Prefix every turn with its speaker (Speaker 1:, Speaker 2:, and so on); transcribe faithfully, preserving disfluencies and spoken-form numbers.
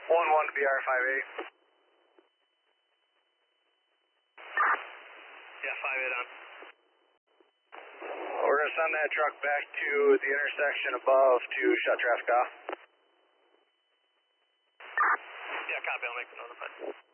Speaker 1: one one to B R five eight.
Speaker 2: Yeah, five eight on.
Speaker 1: We're going to send that truck back to the intersection above to shut traffic off.
Speaker 2: Yeah, copy. I'll make the notified.